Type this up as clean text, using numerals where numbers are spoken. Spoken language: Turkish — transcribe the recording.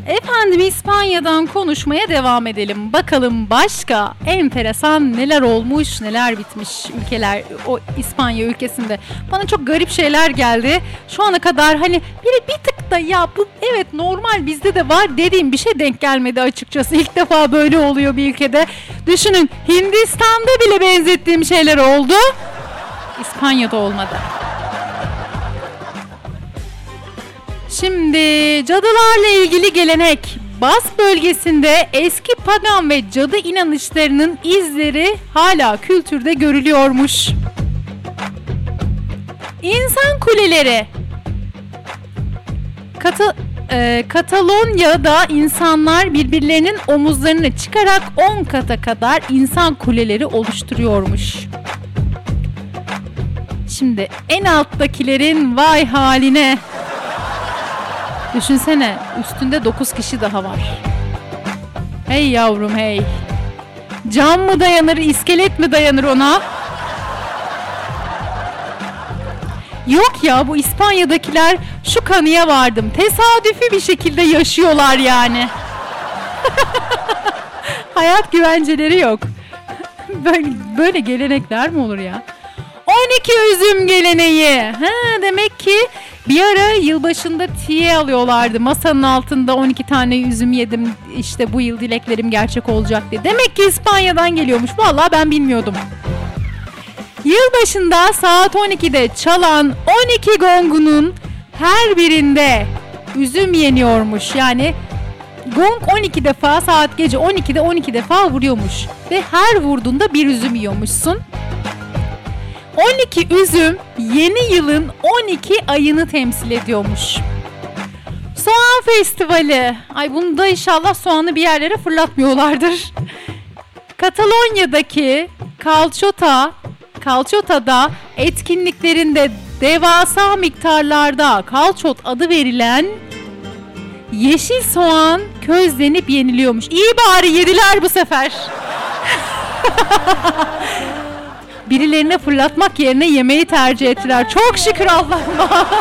Efendim İspanya'dan konuşmaya devam edelim. Bakalım başka enteresan neler olmuş, neler bitmiş ülkeler, o İspanya ülkesinde. Bana çok garip şeyler geldi. Şu ana kadar hani bir tık da ya bu evet normal bizde de var dediğim bir şey denk gelmedi açıkçası. İlk defa böyle oluyor bir ülkede. Düşünün, Hindistan'da bile benzettiğim şeyler oldu. İspanya'da olmadı. Şimdi cadılarla ilgili gelenek. Bas bölgesinde eski pagan ve cadı inanışlarının izleri hala kültürde görülüyormuş. İnsan kuleleri. Katalonya'da insanlar birbirlerinin omuzlarını çıkarak 10 kata kadar insan kuleleri oluşturuyormuş. Şimdi en alttakilerin vay haline. Düşünsene, üstünde 9 kişi daha var. Hey yavrum hey. Cam mı dayanır, iskelet mi dayanır ona? Yok ya, bu İspanya'dakiler şu kanıya vardım. Tesadüfi bir şekilde yaşıyorlar yani. Hayat güvenceleri yok. Böyle gelenekler mi olur ya? 12 üzüm geleneği. Demek ki bir ara yılbaşında tiye alıyorlardı. Masanın altında 12 tane üzüm yedim. İşte bu yıl dileklerim gerçek olacak diye. Demek ki İspanya'dan geliyormuş. Vallahi ben bilmiyordum. Yılbaşında saat 12'de çalan 12 gongunun her birinde üzüm yeniyormuş. Yani gong 12 defa, saat gece 12'de 12 defa vuruyormuş. Ve her vurduğunda bir üzüm yiyormuşsun. 12 üzüm yeni yılın 12 ayını temsil ediyormuş. Soğan Festivali. Ay bunu da inşallah soğanı bir yerlere fırlatmıyorlardır. Katalonya'daki Calçota'da etkinliklerinde devasa miktarlarda kalçot adı verilen yeşil soğan közlenip yeniliyormuş. İyi bari yediler bu sefer. Birilerine fırlatmak yerine yemeği tercih ettiler. Çok şükür Allah'ıma.